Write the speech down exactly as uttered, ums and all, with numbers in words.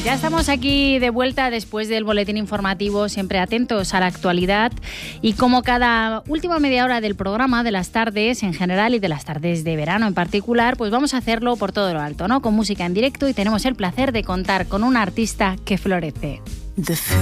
Ya estamos aquí de vuelta después del boletín informativo, siempre atentos a la actualidad y como cada última media hora del programa, de las tardes en general y de las tardes de verano en particular, pues vamos a hacerlo por todo lo alto, ¿no? Con música en directo y tenemos el placer de contar con un artista que florece.